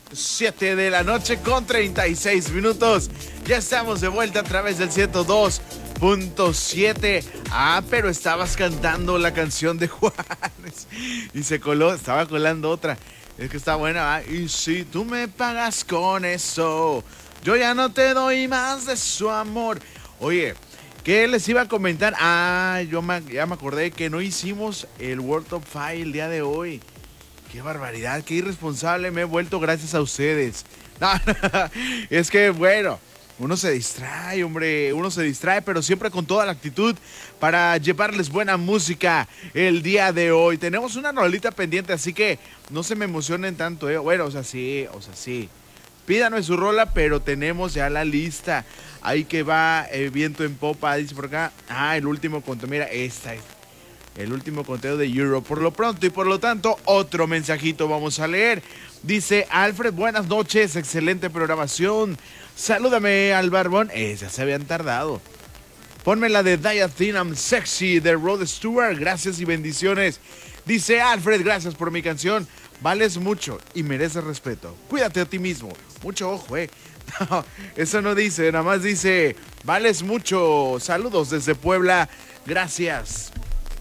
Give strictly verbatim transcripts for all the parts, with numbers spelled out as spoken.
siete de la noche con treinta y seis minutos. Ya estamos de vuelta a través del ciento dos punto siete. Ah, pero estabas cantando la canción de Juanes y se coló, estaba colando otra. Es que está buena, ¿ah? Y si tú me pagas con eso, yo ya no te doy más de su amor. Oye, ¿qué les iba a comentar? Ah, yo me, ya me acordé que no hicimos el World Top cinco el día de hoy. Qué barbaridad, qué irresponsable me he vuelto gracias a ustedes. No, no, es que bueno, uno se distrae, hombre, uno se distrae, pero siempre con toda la actitud para llevarles buena música el día de hoy. Tenemos una rolita pendiente, así que no se me emocionen tanto, ¿eh? Bueno, o sea, sí, o sea, sí. Pídanos su rola, pero tenemos ya la lista. Ahí que va, eh, viento en popa, dice por acá. Ah, el último conteo, mira, esta es. El último conteo de Euro. Por lo pronto y por lo tanto, otro mensajito vamos a leer. Dice Alfred, buenas noches, excelente programación. Salúdame al barbón. Eh, ya se habían tardado. Ponme la de Diathene I'm Sexy de Rod Stewart. Gracias y bendiciones. Dice Alfred, gracias por mi canción. Vales mucho y mereces respeto. Cuídate a ti mismo. Mucho ojo, eh. No, eso no dice, nada más dice, vales mucho. Saludos desde Puebla. Gracias.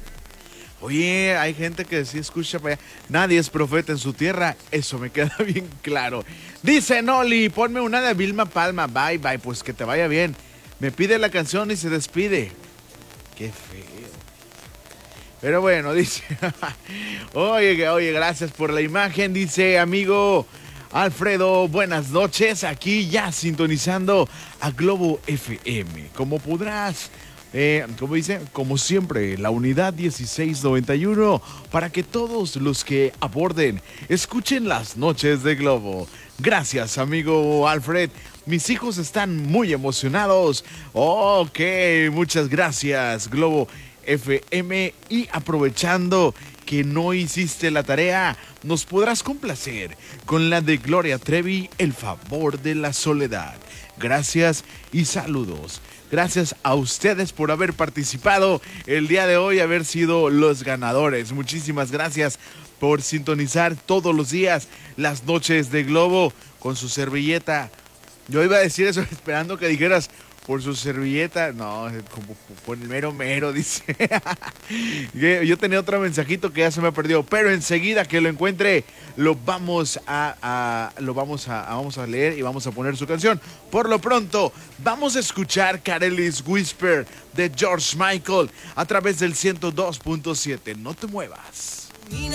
Oye, hay gente que sí escucha para allá. Nadie es profeta en su tierra. Eso me queda bien claro. Dice Noli, ponme una de Vilma Palma. Bye, bye, pues que te vaya bien. Me pide la canción y se despide. Qué feo. Pero bueno, dice. Oye, oye, gracias por la imagen. Dice, amigo Alfredo, buenas noches. Aquí ya sintonizando a Globo F M. Como podrás... Eh, como dice, como siempre, la unidad dieciséis noventa y uno para que todos los que aborden escuchen las noches de Globo. Gracias, amigo Alfred. Mis hijos están muy emocionados. Ok, muchas gracias, Globo F M. Y aprovechando que no hiciste la tarea, nos podrás complacer con la de Gloria Trevi, El favor de la soledad. Gracias y saludos. Gracias a ustedes por haber participado el día de hoy, haber sido los ganadores. Muchísimas gracias por sintonizar todos los días las noches de Globo con su servilleta. Yo iba a decir eso esperando que dijeras por su servilleta. No, como con el mero mero, dice. Yo tenía otro mensajito que ya se me perdió, pero enseguida que lo encuentre lo vamos a, a lo vamos a, a vamos a leer y vamos a poner su canción. Por lo pronto vamos a escuchar Carelli's Whisper de George Michael a través del ciento dos punto siete. No te muevas.